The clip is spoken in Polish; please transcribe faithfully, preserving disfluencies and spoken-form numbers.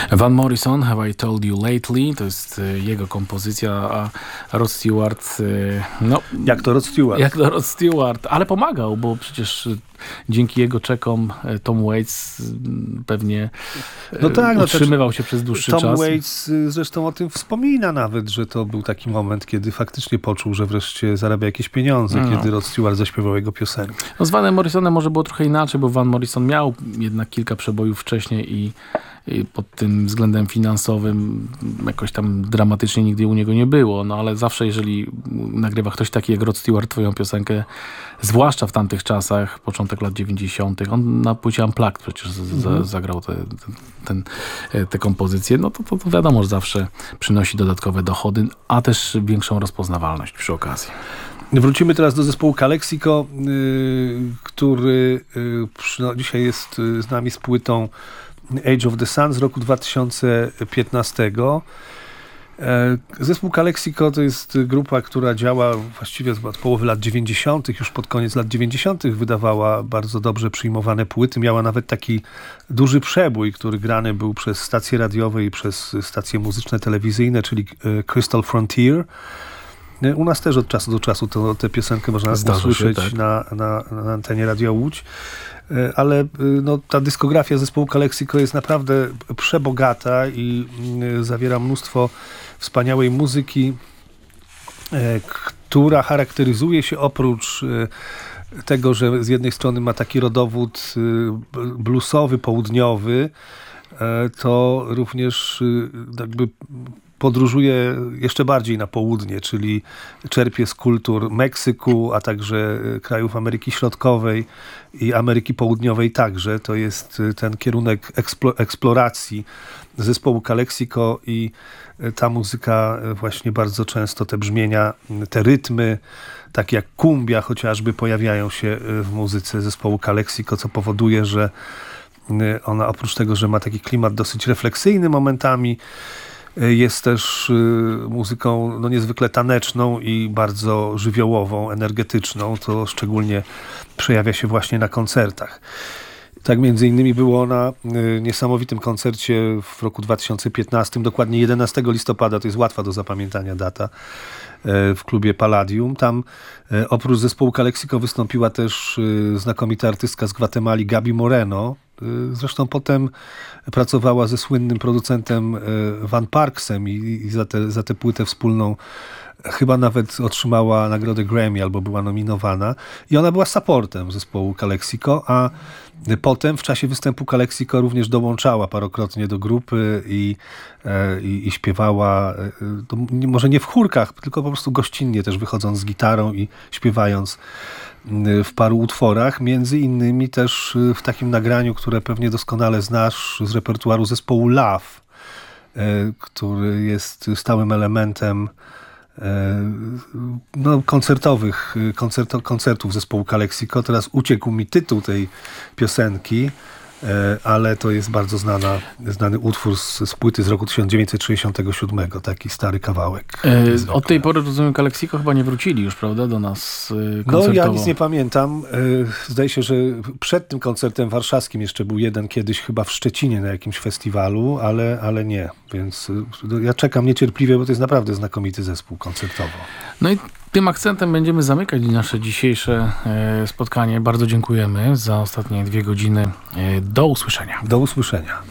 Van Morrison, Have I Told You Lately, to jest jego kompozycja, a Rod Stewart, no... Jak to Rod Stewart? Jak to Rod Stewart, ale pomagał, bo przecież dzięki jego czekom Tom Waits pewnie no tak, no utrzymywał się przez dłuższy Tom czas. Tom Waits zresztą o tym wspomina nawet, że to był taki moment, kiedy faktycznie poczuł, że wreszcie zarabia jakieś pieniądze, no. kiedy Rod Stewart zaśpiewał jego piosenkę. No z Vanem Morrisonem może było trochę inaczej, bo Van Morrison miał jednak kilka przebojów wcześniej i, i pod tym względem finansowym jakoś tam dramatycznie nigdy u niego nie było, no ale zawsze jeżeli nagrywa ktoś taki jak Rod Stewart twoją piosenkę, zwłaszcza w tamtych czasach, początek lat dziewięćdziesiątych, on na płycie Unplugged przecież z, z, zagrał te, ten, ten, te kompozycje, no to, to, to wiadomo, że zawsze przynosi dodatkowe dochody, a też większą rozpoznawalność przy okazji. Wrócimy teraz do zespołu Calexico, yy, który yy, no, dzisiaj jest z nami z płytą Age of the Sun z roku dwa tysiące piętnastego. Zespół Calexico to jest grupa, która działa właściwie od połowy lat dziewięćdziesiątych, już pod koniec lat dziewięćdziesiątych wydawała bardzo dobrze przyjmowane płyty. Miała nawet taki duży przebój, który grany był przez stacje radiowe i przez stacje muzyczne telewizyjne, czyli Crystal Frontier. U nas też od czasu do czasu to, tę piosenkę można Zdarza usłyszeć się, tak. na, na, na antenie Radia Łódź. Ale no, ta dyskografia zespołu Calexico jest naprawdę przebogata i zawiera mnóstwo wspaniałej muzyki, która charakteryzuje się oprócz tego, że z jednej strony ma taki rodowód bluesowy, południowy, to również jakby podróżuje jeszcze bardziej na południe, czyli czerpie z kultur Meksyku, a także krajów Ameryki Środkowej i Ameryki Południowej także. To jest ten kierunek eksplo- eksploracji zespołu Calexico i ta muzyka właśnie bardzo często, te brzmienia, te rytmy, takie jak kumbia chociażby, pojawiają się w muzyce zespołu Calexico, co powoduje, że ona oprócz tego, że ma taki klimat dosyć refleksyjny momentami, jest też muzyką no, niezwykle taneczną i bardzo żywiołową, energetyczną. To szczególnie przejawia się właśnie na koncertach. Tak między innymi było na niesamowitym koncercie w roku dwa tysiące piętnastym, dokładnie jedenastego listopada, to jest łatwa do zapamiętania data, w klubie Palladium. Tam oprócz zespołu Calexico wystąpiła też znakomita artystka z Gwatemali Gabi Moreno. Zresztą potem pracowała ze słynnym producentem Van Parksem i, i za, te, za tę płytę wspólną chyba nawet otrzymała nagrodę Grammy albo była nominowana. I ona była supportem zespołu Calexico, a potem w czasie występu Calexico również dołączała parokrotnie do grupy i, i, i śpiewała, może nie w chórkach, tylko po prostu gościnnie też wychodząc z gitarą i śpiewając w paru utworach, między innymi też w takim nagraniu, które pewnie doskonale znasz z repertuaru zespołu Love, który jest stałym elementem no, koncertowych, koncerto, koncertów zespołu Calexico. Teraz uciekł mi tytuł tej piosenki, ale to jest bardzo znana, znany utwór z, z płyty z roku tysiąc dziewięćset sześćdziesiątego siódmego, taki stary kawałek. E, od tej pory, rozumiem, Calexico chyba nie wrócili już, prawda, do nas koncertowo? No ja nic nie pamiętam. Zdaje się, że przed tym koncertem warszawskim jeszcze był jeden kiedyś chyba w Szczecinie na jakimś festiwalu, ale, ale nie. Więc ja czekam niecierpliwie, bo to jest naprawdę znakomity zespół koncertowo. No i tym akcentem będziemy zamykać nasze dzisiejsze spotkanie. Bardzo dziękujemy za ostatnie dwie godziny. Do usłyszenia. Do usłyszenia.